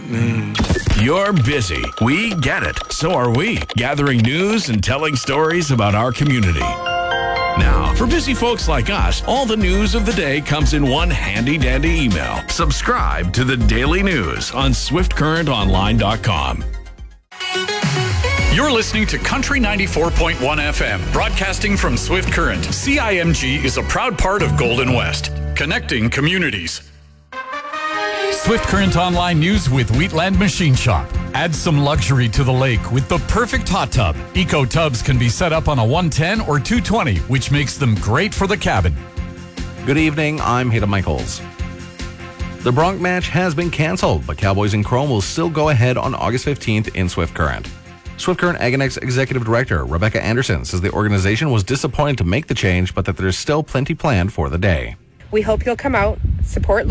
You're busy. We get it. So are we. Gathering news and telling stories about our community. Now, for busy folks like us, all the news of the day comes in one handy-dandy email. Subscribe to the Daily News on SwiftCurrentOnline.com. You're listening to Country 94.1 FM, broadcasting from Swift Current. CIMG is a proud part of Golden West, connecting communities. Swift Current Online News with Wheatland Machine Shop. Add some luxury to the lake with the perfect hot tub. Eco tubs can be set up on a 110 or 220, which makes them great for the cabin. Good evening, I'm Hayden Michaels. The Bronc match has been canceled, but Cowboys in Chrome will still go ahead on August 15th in Swift Current. Swift Current Aganex Executive Director Rebecca Anderson says the organization was disappointed to make the change, but that there's still plenty planned for the day. We hope you'll come out, support